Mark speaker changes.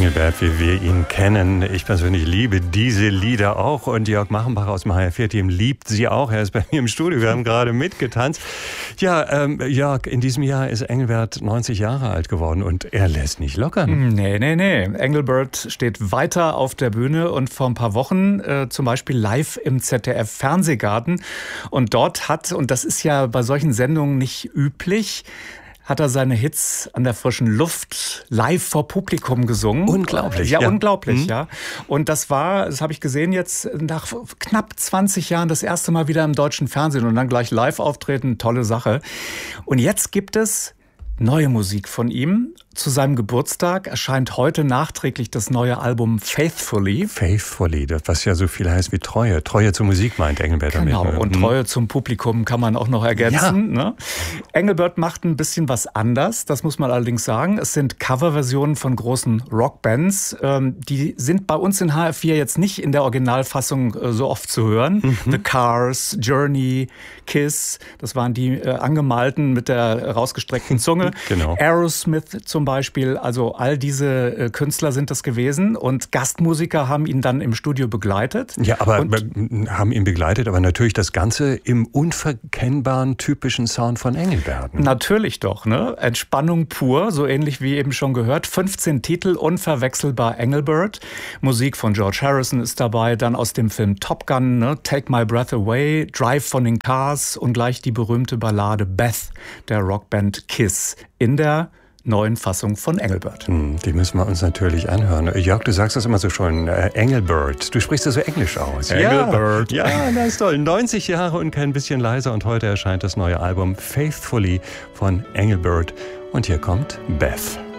Speaker 1: Engelbert, wie wir ihn kennen. Ich persönlich liebe diese Lieder auch und Jörg Machenbach aus dem HR4-Team liebt sie auch. Er ist bei mir im Studio, wir haben gerade mitgetanzt. Ja, Jörg, in diesem Jahr ist Engelbert 90 Jahre alt geworden und er lässt nicht lockern.
Speaker 2: Nee. Engelbert steht weiter auf der Bühne und vor ein paar Wochen zum Beispiel live im ZDF-Fernsehgarten. Und dort und das ist ja bei solchen Sendungen nicht üblich, hat er seine Hits an der frischen Luft live vor Publikum gesungen.
Speaker 1: Unglaublich.
Speaker 2: Ja, unglaublich, ja. Und das habe ich gesehen jetzt nach knapp 20 Jahren das erste Mal wieder im deutschen Fernsehen und dann gleich live auftreten, tolle Sache. Und jetzt gibt es neue Musik von ihm. Zu seinem Geburtstag erscheint heute nachträglich das neue Album Faithfully.
Speaker 1: Faithfully, was ja so viel heißt wie Treue. Treue zur Musik meint Engelbert damit.
Speaker 2: Genau, und Treue zum Publikum kann man auch noch ergänzen. Ja. Ne? Engelbert macht ein bisschen was anders, das muss man allerdings sagen. Es sind Coverversionen von großen Rockbands. Die sind bei uns in HR4 jetzt nicht in der Originalfassung so oft zu hören. The Cars, Journey, Kiss, das waren die angemalten mit der rausgestreckten Zunge.
Speaker 1: Genau.
Speaker 2: Aerosmith zum Beispiel, also all diese Künstler sind das gewesen und Gastmusiker haben ihn dann im Studio begleitet.
Speaker 1: Ja, aber haben ihn begleitet, aber natürlich das Ganze im unverkennbaren, typischen Sound von Engelbert.
Speaker 2: Natürlich doch, ne? Entspannung pur, so ähnlich wie eben schon gehört. 15 Titel, unverwechselbar Engelbert. Musik von George Harrison ist dabei, dann aus dem Film Top Gun, ne? Take My Breath Away, Drive von den Cars und gleich die berühmte Ballade Beth der Rockband Kiss in der neuen Fassung von Engelbert.
Speaker 1: Die müssen wir uns natürlich anhören. Jörg, du sagst das immer so schön, Engelbert. Du sprichst das so englisch aus.
Speaker 2: Engelbert.
Speaker 1: Ja, das ist toll. 90 Jahre und kein bisschen leiser und heute erscheint das neue Album Faithfully von Engelbert. Und hier kommt Beth.